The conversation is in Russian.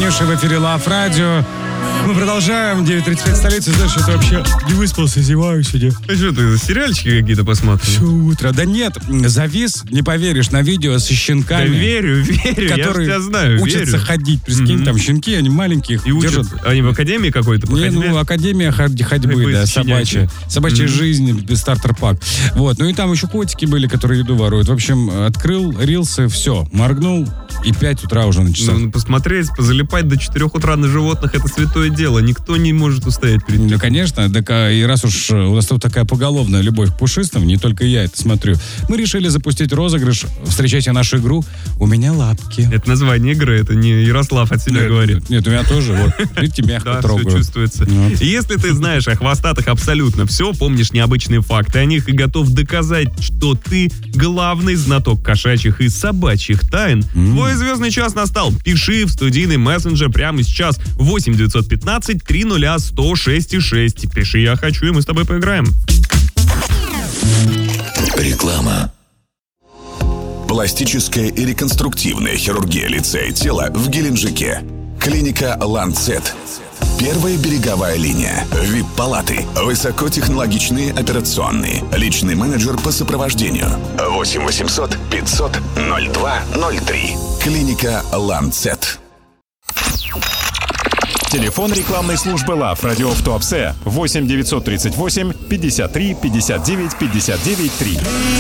Кремышев, в эфире Love Radio. Мы продолжаем. 9:35 столица. Знаешь, это вообще не выспался, зеваю сегодня. А что ты, сериальчики какие-то посмотрел? Все утро. Да нет, завис, не поверишь, на видео со щенками. Да верю, которые я тебя знаю, учатся верю. ходить. Прикинь, там щенки, они маленькие, их И учат. держат. Они в академии какой-то по Не, ходьбе? академия ходьбы, да, собачья. Собачья жизнь, стартер-пак. Вот, ну и там еще котики были, которые еду воруют. В общем, открыл рилсы, все, моргнул, и 5 утра уже на часах. Ну, посмотреть, позалипать до 4 утра на животных — это святое дело. Никто не может устоять перед Ну, этим. конечно, так, и раз уж у нас тут такая поголовная любовь к пушистым, не только я это смотрю, мы решили запустить розыгрыш. Встречайте нашу игру «У меня лапки». Это название игры, это не Ярослав от себя говорит. Нет, у меня тоже, вот, видите, мягко Да, трогаю. все чувствуется. Вот. И если ты знаешь о хвостатых абсолютно все, помнишь необычные факты о них и готов доказать, что ты главный знаток кошачьих и собачьих тайн, твой звездный час настал. Пиши в студийный мессенджер прямо сейчас 8 915 300 106,6. Пиши «Я хочу», и мы с тобой поиграем. Реклама. Пластическая и реконструктивная хирургия лица и тела в Геленджике. Клиника «Ланцет». Первая береговая линия. ВИП-палаты. Высокотехнологичные операционные. Личный менеджер по сопровождению. 8 800 500 02 03. Клиника «Ланцет». Телефон рекламной службы Love Radio в Туапсе 8 938 53 59 59 3.